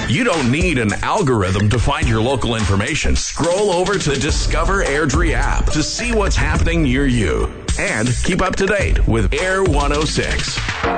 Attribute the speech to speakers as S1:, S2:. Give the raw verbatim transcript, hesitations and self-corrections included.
S1: You don't need an algorithm to find your local information. Scroll over to the Discover Airdrie app to see what's happening near you. And keep up to date with Air one oh six.